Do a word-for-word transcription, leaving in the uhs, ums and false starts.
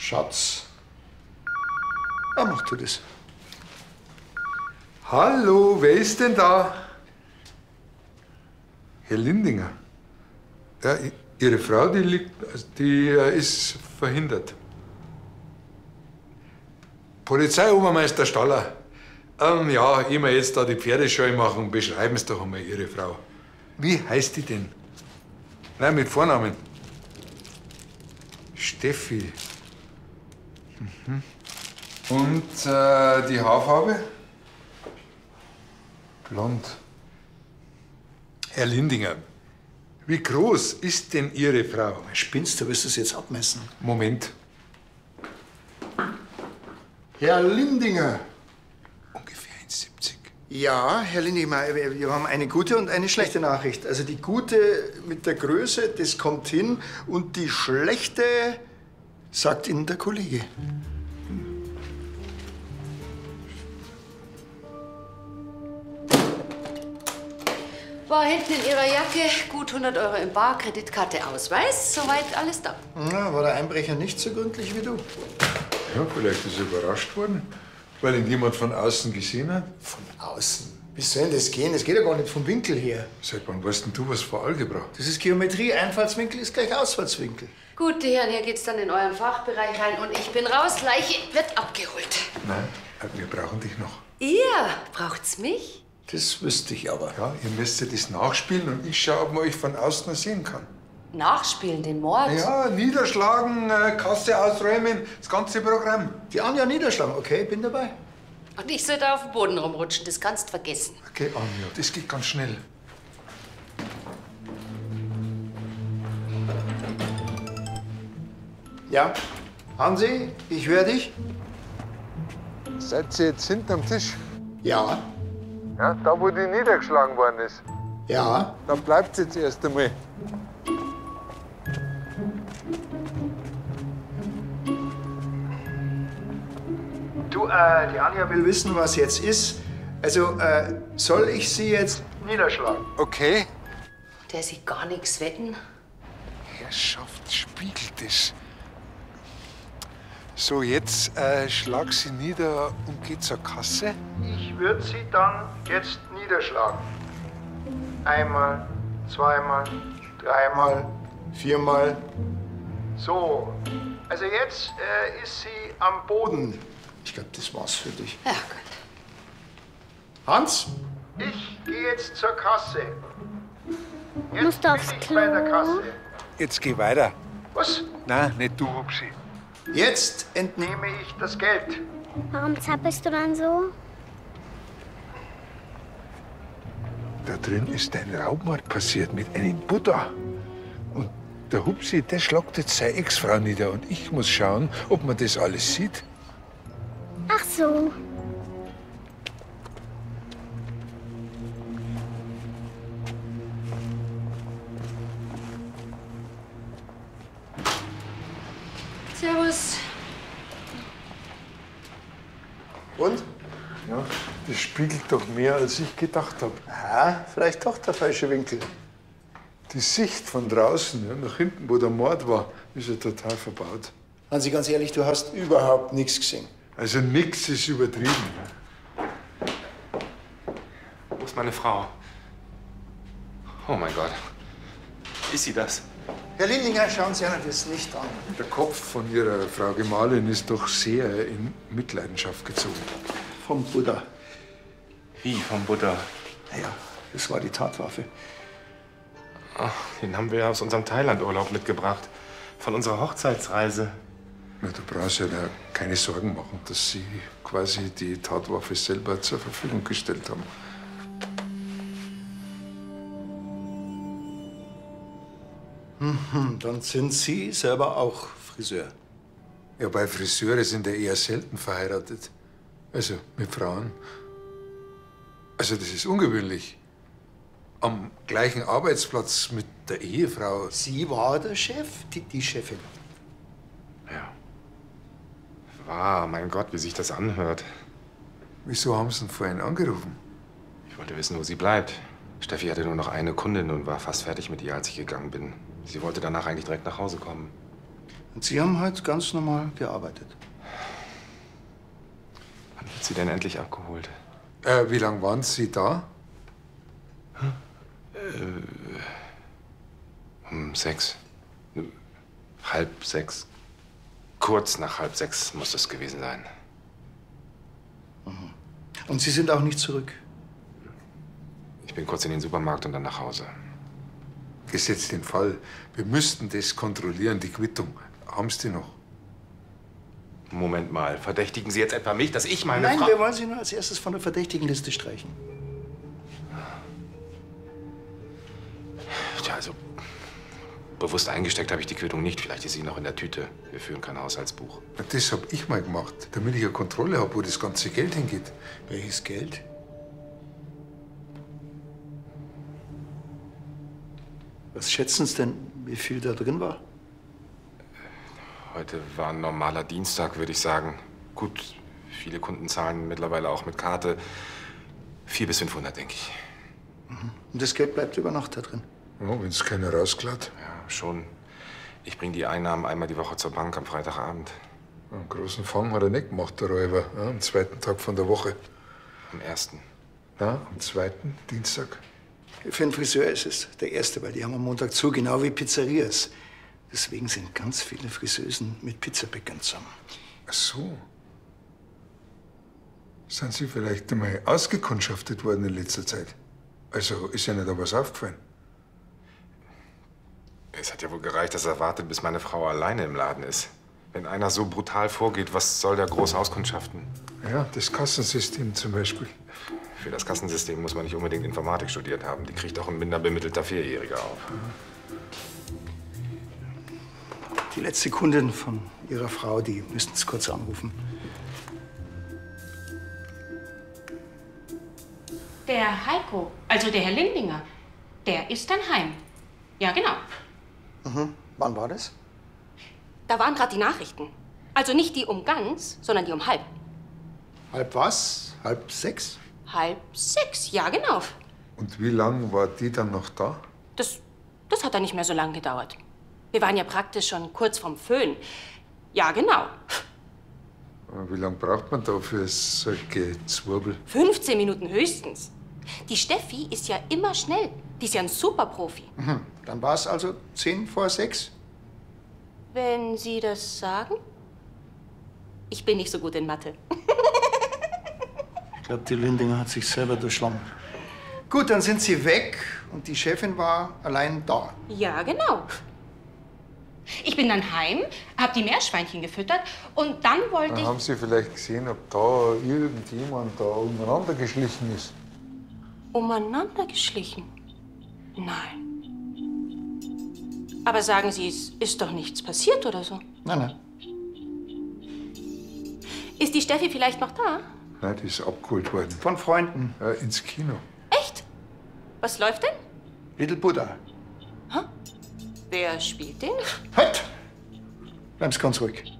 Schatz. Ah, mach du das. Hallo, wer ist denn da? Herr Lindinger. Ja, Ihre Frau, die liegt, die ist verhindert. Polizeiobermeister Staller. Ähm, ja, ich mir jetzt da die Pferdescheu machen, beschreiben Sie doch einmal Ihre Frau. Wie heißt die denn? Nein, mit Vornamen. Steffi. Mhm. Und äh, die Haarfarbe? Blond. Herr Lindinger, wie groß ist denn Ihre Frau? Spinnst du, willst du es jetzt abmessen? Moment. Herr Lindinger. Ungefähr eins Komma siebzig. Ja, Herr Lindinger, wir haben eine gute und eine schlechte Nachricht. Also die gute mit der Größe, das kommt hin. Und die schlechte, sagt Ihnen der Kollege. War hinten in Ihrer Jacke gut hundert Euro im Bar, Kreditkarte, Ausweis. Soweit alles da. Ja, war der Einbrecher nicht so gründlich wie du? Ja, vielleicht ist er überrascht worden, weil ihn jemand von außen gesehen hat. Von außen? Wie soll denn das gehen? Das geht ja gar nicht vom Winkel her. Seit wann weißt denn du was von Algebra? Das ist Geometrie. Einfallswinkel ist gleich Ausfallswinkel. Gut, die Herren, hier geht's dann in euren Fachbereich rein und ich bin raus. Leiche wird abgeholt. Nein, wir brauchen dich noch. Ihr braucht's mich? Das wüsste ich aber. Ja, ihr müsst ja das nachspielen und ich schaue, ob man euch von außen noch sehen kann. Nachspielen, den Mord? Ja, niederschlagen, äh, Kasse ausräumen, das ganze Programm. Die Anja niederschlagen, okay, bin dabei. Und ich soll da auf dem Boden rumrutschen, das kannst du vergessen. Okay, Anja, das geht ganz schnell. Ja, Hansi, ich höre dich. Seid ihr jetzt hinterm Tisch? Ja. Ja, da wo die niedergeschlagen worden ist. Ja. Da bleibt jetzt erst einmal. Du, äh, die Anja will wissen, was jetzt ist. Also, äh, soll ich sie jetzt niederschlagen? Okay. Der sieht gar nichts wetten. Herrschaft, spiegelt es. So, jetzt äh, schlag sie nieder und geh zur Kasse. Ich würde sie dann jetzt niederschlagen. Einmal, zweimal, dreimal, viermal. So, also jetzt äh, ist sie am Boden. Ich glaube, das war's für dich. Ja, gut. Hans, ich gehe jetzt zur Kasse. Jetzt Musst du bin aufs ich Klo? bei der Kasse. Jetzt geh weiter. Was? Nein, nicht du, Hupsi. Jetzt entnehme ich das Geld. Warum zappelst du dann so? Da drin ist ein Raubmord passiert mit einem Buddha. Und der Hupsi, der schlagt jetzt seine Ex-Frau nieder. Und ich muss schauen, ob man das alles sieht. Ach so. Servus. Und? Ja, das spiegelt doch mehr, als ich gedacht habe. Ah, vielleicht doch der falsche Winkel. Die Sicht von draußen, ja, nach hinten, wo der Mord war, ist ja total verbaut. Hansi, ganz ehrlich, du hast überhaupt nichts gesehen. Also nix ist übertrieben. Wo ist meine Frau? Oh mein Gott. Ist sie das? Herr Lindinger, schauen Sie einer das nicht an. Der Kopf von Ihrer Frau Gemahlin ist doch sehr in Mitleidenschaft gezogen. Vom Buddha. Wie, vom Buddha? Naja, das war die Tatwaffe. Ach, den haben wir aus unserem Thailandurlaub mitgebracht. Von unserer Hochzeitsreise. Na, du brauchst ja da keine Sorgen machen, dass Sie quasi die Tatwaffe selber zur Verfügung gestellt haben. Mhm, dann sind Sie selber auch Friseur. Ja, bei Friseure sind ja eher selten verheiratet. Also mit Frauen. Also das ist ungewöhnlich. Am gleichen Arbeitsplatz mit der Ehefrau. Sie war der Chef, die, die Chefin. Ja. Wahr, mein Gott, wie sich das anhört. Wieso haben Sie ihn vorhin angerufen? Ich wollte wissen, wo sie bleibt. Steffi hatte nur noch eine Kundin und war fast fertig mit ihr, als ich gegangen bin. Sie wollte danach eigentlich direkt nach Hause kommen. Und Sie haben halt ganz normal gearbeitet. Wann wird sie denn endlich abgeholt? Äh, wie lange waren Sie da? Um sechs. Halb sechs. Kurz nach halb sechs muss es gewesen sein. Und Sie sind auch nicht zurück? Ich bin kurz in den Supermarkt und dann nach Hause. Gesetzt den Fall, wir müssten das kontrollieren, die Quittung. Haben Sie die noch? Moment mal, verdächtigen Sie jetzt etwa mich, dass ich meine Nein, Frau... wir wollen Sie nur als erstes von der Verdächtigenliste streichen. Tja, also bewusst eingesteckt habe ich die Quittung nicht. Vielleicht ist sie noch in der Tüte. Wir führen kein Haushaltsbuch. Na, das hab ich mal gemacht, damit ich eine Kontrolle habe, wo das ganze Geld hingeht. Welches Geld? Was schätzen Sie denn, wie viel da drin war? Heute war ein normaler Dienstag, würde ich sagen. Gut, viele Kunden zahlen mittlerweile auch mit Karte. Vier bis fünfhundert, denke ich. Und das Geld bleibt über Nacht da drin? Ja, wenn es keiner rausklaut. Ja, schon. Ich bringe die Einnahmen einmal die Woche zur Bank am Freitagabend. Einen großen Fang hat er nicht gemacht, der Räuber. Ja, am zweiten Tag von der Woche. Am ersten. Ja, am zweiten, Dienstag. Für einen Friseur ist es der erste, weil die haben am Montag zu, genau wie Pizzerias. Deswegen sind ganz viele Friseusen mit Pizzabäckern zusammen. Ach so. Sind Sie vielleicht einmal ausgekundschaftet worden in letzter Zeit? Also, ist Ihnen da was aufgefallen? Es hat ja wohl gereicht, dass er wartet, bis meine Frau alleine im Laden ist. Wenn einer so brutal vorgeht, was soll der groß auskundschaften? Ja, das Kassensystem zum Beispiel. Für das Kassensystem muss man nicht unbedingt Informatik studiert haben. Die kriegt auch ein minder bemittelter Vierjähriger auf. Die letzte Kundin von Ihrer Frau, die müssten Sie kurz anrufen. Der Heiko, also der Herr Lindinger, der ist dann heim. Ja, genau. Mhm. Wann war das? Da waren gerade die Nachrichten. Also nicht die um ganz, sondern die um halb. Halb was? Halb sechs? Halb sechs, ja, genau. Und wie lange war die dann noch da? Das, das hat dann nicht mehr so lange gedauert. Wir waren ja praktisch schon kurz vorm Föhn. Ja, genau. Wie lange braucht man da für solche Zwirbel? fünfzehn Minuten höchstens. Die Steffi ist ja immer schnell. Die ist ja ein Superprofi. Mhm. Dann war es also zehn vor sechs? Wenn Sie das sagen? Ich bin nicht so gut in Mathe. Ich glaube, die Lindinger hat sich selber durchschlagen. Gut, dann sind Sie weg und die Chefin war allein da. Ja, genau. Ich bin dann heim, hab die Meerschweinchen gefüttert und dann wollte ich... Haben Sie vielleicht gesehen, ob da irgendjemand da umeinander geschlichen ist? Umeinander geschlichen? Nein. Aber sagen Sie, es ist doch nichts passiert oder so? Nein, nein. Ist die Steffi vielleicht noch da? Nein, die ist abgeholt worden. Von Freunden. Ja, ins Kino. Echt? Was läuft denn? Little Buddha. Wer spielt den? Halt! Bleiben Sie ganz ruhig.